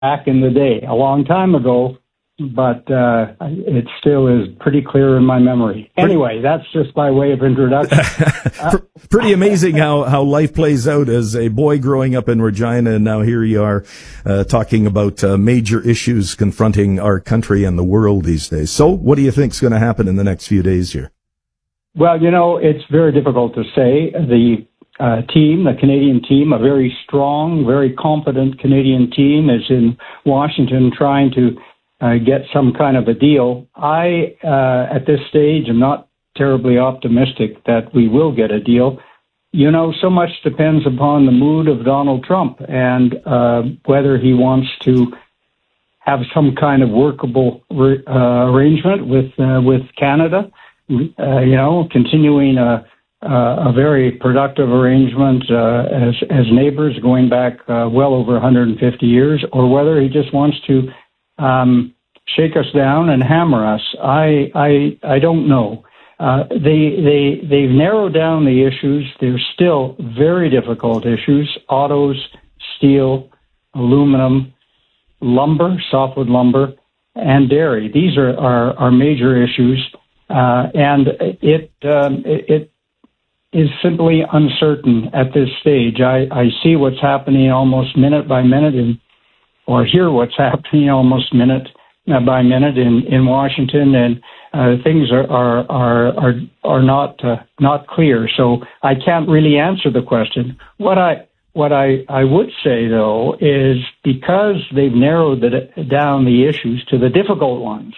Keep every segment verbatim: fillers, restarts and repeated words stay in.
back in the day, a long time ago, but uh, it still is pretty clear in my memory. Anyway, that's just by way of introduction. Uh, pretty amazing how, how life plays out as a boy growing up in Regina, and now here you are uh, talking about uh, major issues confronting our country and the world these days. So what do you think is going to happen in the next few days here? Well, you know, it's very difficult to say. The uh, team, the Canadian team, a very strong, very competent Canadian team, is in Washington trying to uh, get some kind of a deal. I, uh, at this stage, am not terribly optimistic that we will get a deal. You know, so much depends upon the mood of Donald Trump and uh, whether he wants to have some kind of workable re- uh, arrangement with uh, with Canada. Uh, you know, continuing a, a very productive arrangement uh, as as neighbors going back uh, well over one hundred fifty years, or whether he just wants to um, shake us down and hammer us. I I I don't know. Uh, they they they've narrowed down the issues. They're still very difficult issues: autos, steel, aluminum, lumber, softwood lumber, and dairy. These are are, are major issues. Uh, and it, um, it it is simply uncertain at this stage. I, I see what's happening almost minute by minute, in, or hear what's happening almost minute by minute in, in Washington, and uh, things are are are are, are not uh, not clear. So I can't really answer the question. What I what I, I would say though is, because they've narrowed the, down the issues to the difficult ones,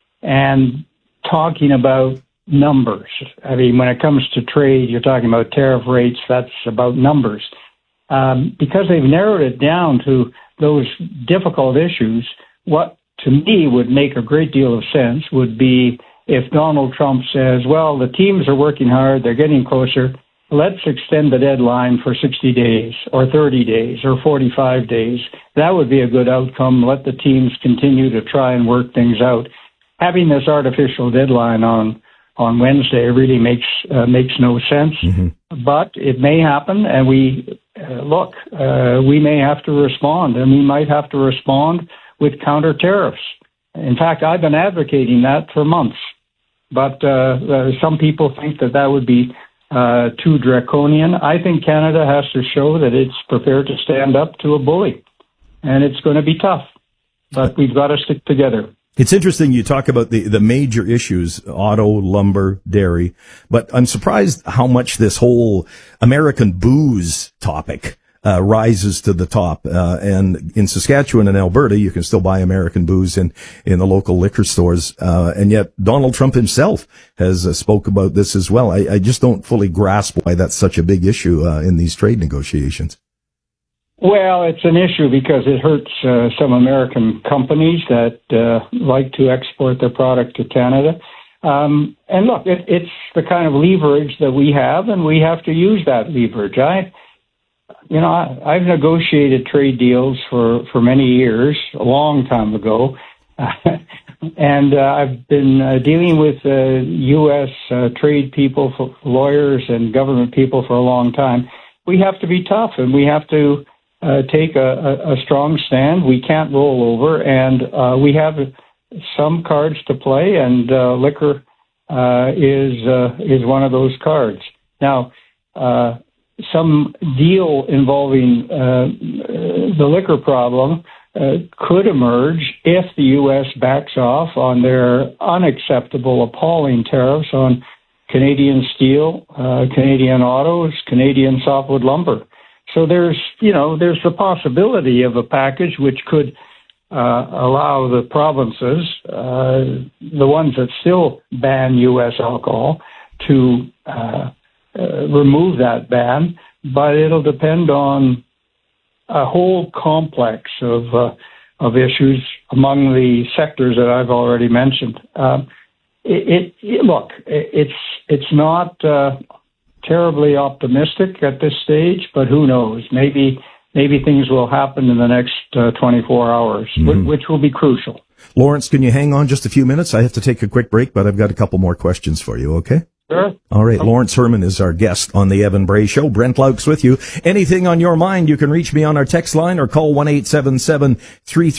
and talking about numbers. I mean, when it comes to trade, you're talking about tariff rates, that's about numbers. Um, because they've narrowed it down to those difficult issues, what to me would make a great deal of sense would be if Donald Trump says, well, the teams are working hard, they're getting closer, let's extend the deadline for sixty days or thirty days or forty-five days. That would be a good outcome. Let the teams continue to try and work things out. Having this artificial deadline on on Wednesday really makes uh, makes no sense, mm-hmm. but it may happen, and we uh, look. Uh, we may have to respond, and we might have to respond with counter tariffs. In fact, I've been advocating that for months, but uh, uh, some people think that that would be uh, too draconian. I think Canada has to show that it's prepared to stand up to a bully, and it's going to be tough, but we've got to stick together. It's interesting you talk about the, the major issues, auto, lumber, dairy, but I'm surprised how much this whole American booze topic uh, rises to the top. Uh, and in Saskatchewan and Alberta, you can still buy American booze in, in the local liquor stores. Uh, and yet Donald Trump himself has uh, spoke about this as well. I, I just don't fully grasp why that's such a big issue uh, in these trade negotiations. Well, it's an issue because it hurts uh, some American companies that uh, like to export their product to Canada. Um, and look, it, it's the kind of leverage that we have, and we have to use that leverage. I, you know, I, I've negotiated trade deals for, for many years, a long time ago, and uh, I've been uh, dealing with uh, U S uh, trade people, for lawyers, and government people for a long time. We have to be tough, and we have to Uh, take a, a, a strong stand. We can't roll over, and uh, we have some cards to play, and uh, liquor uh, is uh, is one of those cards. Now, uh, some deal involving uh, the liquor problem uh, could emerge if the U S backs off on their unacceptable, appalling tariffs on Canadian steel, uh, Canadian autos, Canadian softwood lumber. So there's, you know, there's the possibility of a package which could uh, allow the provinces, uh, the ones that still ban U S alcohol, to uh, uh, remove that ban. But it'll depend on a whole complex of uh, of issues among the sectors that I've already mentioned. Um, it, it, it look, it, it's it's not. Uh, terribly optimistic at this stage, but who knows? Maybe maybe things will happen in the next uh, twenty-four hours, mm-hmm. which will be crucial. Lawrence, can you hang on just a few minutes? I have to take a quick break, but I've got a couple more questions for you, okay? Sure. All right. Lawrence Herman is our guest on the Evan Bray Show. Brent Laukes with you. Anything on your mind, you can reach me on our text line or call one eight seven seven, three three